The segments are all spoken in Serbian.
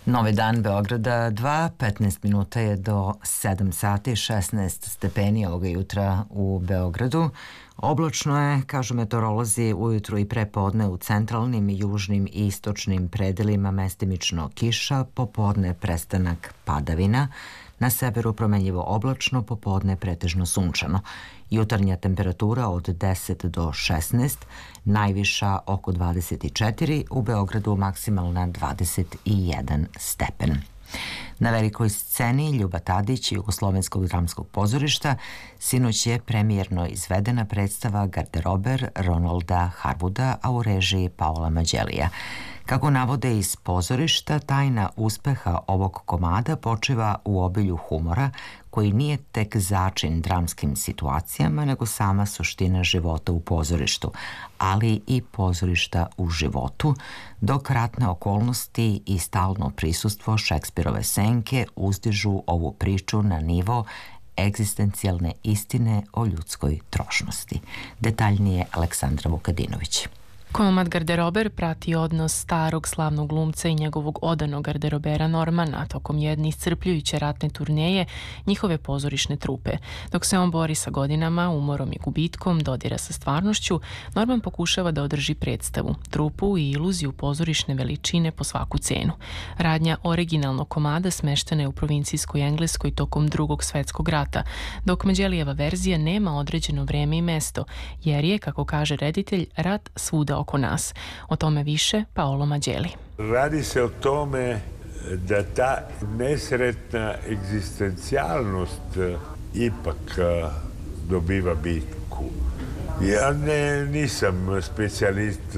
Novi dan Beograda 2, 15 minuta je do 7 sati, 16 stepeni ovoga jutra u Beogradu. Oblačno je, kažu meteorolozi, ujutru i prepodne u centralnim, južnim i istočnim predelima mestimično kiša, popodne prestanak padavina, na severu promenljivo oblačno, popodne pretežno sunčano. Jutarnja temperatura od 10 do 16, najviša oko 24, u Beogradu maksimalna 21 stepen. Na velikoj sceni Ljuba Tadić Jugoslovenskog dramskog pozorišta sinoć je premijerno izvedena predstava Garderober Ronalda Harwooda, a u režiji Paola Mađelija. Kako navode iz pozorišta, tajna uspeha ovog komada počiva u obilju humora, koji nije tek začin dramskim situacijama, nego sama suština života u pozorištu, ali i pozorišta u životu, dok ratne okolnosti i stalno prisustvo Šekspirove senke uzdižu ovu priču na nivo egzistencijalne istine o ljudskoj trošnosti. Detaljnije Aleksandra Vukadinović. Komad Garderober prati odnos starog slavnog glumca i njegovog odanog garderobera Normana tokom jedne iscrpljujuće ratne turneje njihove pozorišne trupe. Dok se on bori sa godinama, umorom i gubitkom, dodira sa stvarnošću, Norman pokušava da održi predstavu, trupu i iluziju pozorišne veličine po svaku cenu. Radnja originalnog komada smeštena je u provincijskoj Engleskoj tokom Drugog svetskog rata, dok Mađelijeva verzija nema određeno vreme i mesto, jer je, kako kaže reditelj, rat svuda oko nas. O tome više Paolo Mađeli. Radi se o tome da ta nesretna egzistencijalnost ipak dobiva bitku. Ja nisam specijalist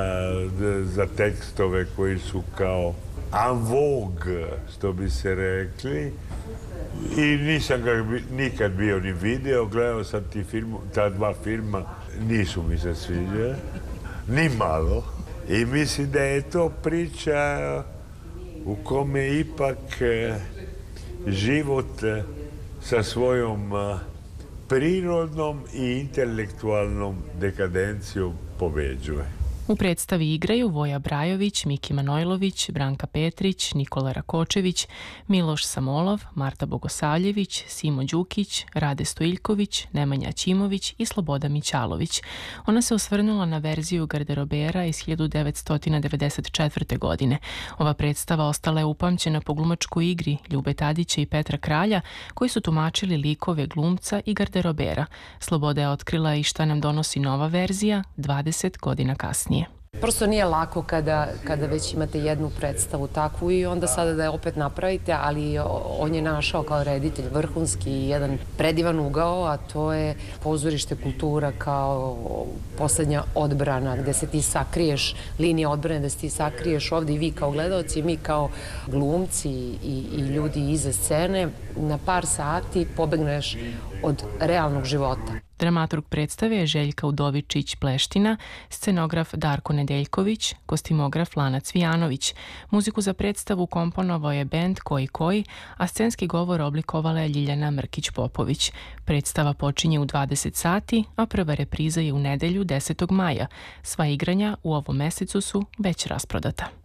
za tekstove koji su kao en vogue, što bi se rekli, i nisam ga nikad bio ni video. Gledao sam ta dva filma, nisu mi se sviđa. Ni malo. I mislim da je to priča u kome ipak život sa svojom prirodnom i intelektualnom dekadencijom pobeđuje. U predstavi igraju Voja Brajović, Miki Manojlović, Branka Petrić, Nikola Rakočević, Miloš Samolov, Marta Bogosavljević, Simo Đukić, Rade Stojiljković, Nemanja Ćimović i Sloboda Mićalović. Ona se osvrnula na verziju Garderobera iz 1994. godine. Ova predstava ostala je upamćena po glumačkoj igri Ljube Tadića i Petra Kralja, koji su tumačili likove glumca i Garderobera. Sloboda je otkrila i šta nam donosi nova verzija 20 godina kasnije. Prosto nije lako kada već imate jednu predstavu takvu i onda sada da je opet napravite, ali on je našao kao reditelj vrhunski jedan predivan ugao, a to je pozorište kultura kao poslednja odbrana gde se ti sakriješ, linija odbrane da se ti sakriješ ovde i vi kao gledaoci, mi kao glumci i ljudi iza scene na par sati pobegneš od realnog života. Dramaturg predstave je Željka Udovičić-Pleština, scenograf Darko Nedeljković, kostimograf Lana Cvijanović. Muziku za predstavu komponovao je bend Koji, a scenski govor oblikovala je Ljiljana Mrkić-Popović. Predstava počinje u 20 sati, a prva repriza je u nedelju 10. maja. Sva igranja u ovom mesecu su već rasprodata.